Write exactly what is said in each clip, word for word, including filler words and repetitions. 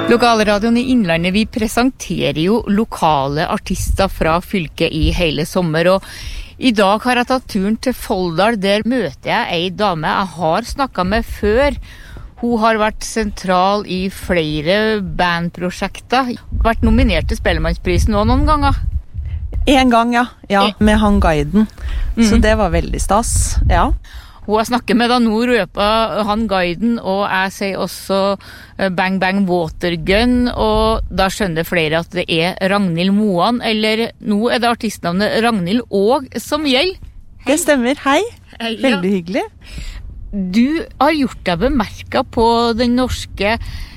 Lokalradioen i Innlandet, vi presenterer jo lokale artister fra fylket i hele sommer, og i dag har jeg tatt turen til Folldal. Der møter jeg ei dame jeg har snakket med før. Hun har vært sentral i flere bandprosjekter, vært nominert til Spellemannsprisen også noen ganger. En gang, ja. Ja, med han guiden. Mm. Så det var veldig stas, ja. Hun har snakket med da nå røper han guiden, og jeg sier også Bang Bang Watergun, og da skjønner flere at det er Ragnhild Moan, eller nå er det artistnavnet Ragnhild Aag som gjelder. Hei. Det stemmer, hei. hei ja. Veldig hyggelig. Du har gjort deg bemerket på den norske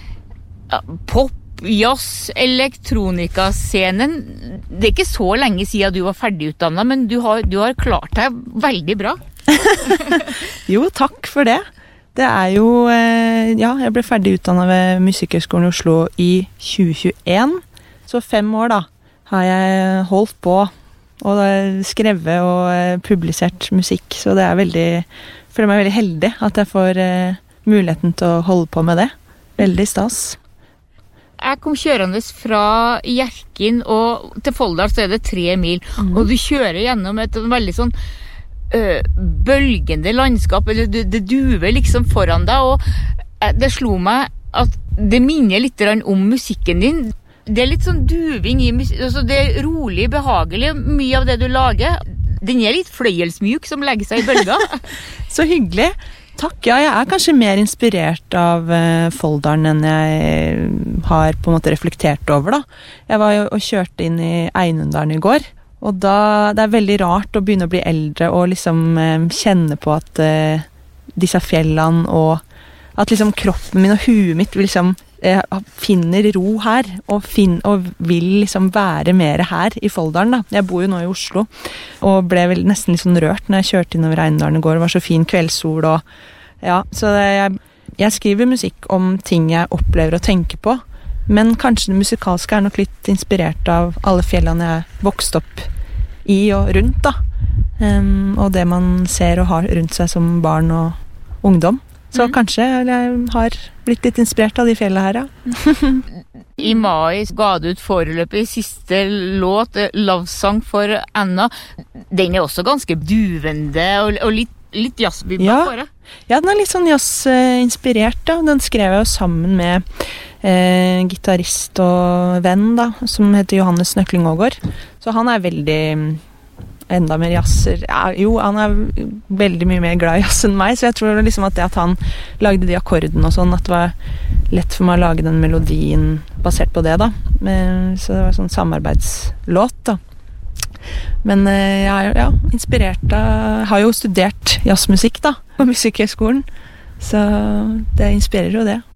pop, jazz, elektronikascenen. Det er ikke så lenge siden du var ferdigutdannet, men du har, du har klart deg veldig bra. Jo, takk for det. Det er jo, ja, jeg ble ferdig utdannet ved Musikkhøgskolen i Oslo i tjue tjueen. Så fem år da har jeg holdt på og skrevet og publisert musikk. Så det er veldig, jeg føler meg veldig heldig at jeg får muligheten til å holde på med det. Veldig stas. Jeg kom kjørende fra Hjerkinn, og til Folldal så er det tre mil. Mm. Og du kjører gjennom et veldig sånn bølgende landskap, eller det, det duver liksom foran deg, og det slo meg at det minner litt om musikken din. Det er litt sånn duving i musikk, altså det er rolig, behagelig, mye av det du lager. Den er litt fløyelsmjuk som legger seg i bølga. Så hyggelig. Takk, ja, jeg er kanskje mer inspirert av uh, Folldalen enn jeg har på en måte reflektert over da. Jeg var jo og kjørte inn i Einundalen i går, og da, det er veldig rart å begynne å bli eldre og liksom eh, kjenne på at eh, disse fjellene og at liksom kroppen min og huet mitt liksom eh, finner ro her og, fin, og vil liksom være mer her i Folldalen da. Jeg bor jo nå i Oslo og ble vel nesten litt sånn rørt når jeg kjørte innover Einundalen i går. Det var så fin kveldssol og ja, så jeg, jeg skriver musikk om ting jeg opplever og tenker på. Men kanskje det musikalske er nok litt inspirert av alle fjellene jeg vokste opp i og rundt da. Um, og det man ser og har rundt seg som barn og ungdom. Så mm. kanskje jeg har blitt litt inspirert av de fjellene her, ja. I mai ga du ut foreløpig siste låt, Love Song for Anna. Den er også ganske duvende og, og litt, litt jazzbibba ja. for det. Ja, den er litt sånn jazz-inspirert da. Den skrev jeg jo sammen med eh, gitarist og venn da, som heter Johannes Nøkling Aagaard. Så han er veldig enda mer jazzer. Ja, jo, han er veldig mye mer glad i jazz enn meg, så jeg tror liksom at det at han lagde de akkordene og sånn, at det var lett for meg å lage den melodien basert på det da. Så det var sånn samarbeidslåt da. Men jeg er ja, inspirert av, har jo studert jazzmusikk da, på Musikkhøgskolen, så det inspirerer jo det.